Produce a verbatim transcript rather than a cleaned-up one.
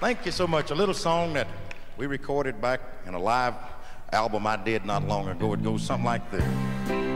Thank you so much. A little song that we recorded back in a live album I did not long ago. It goes something like this.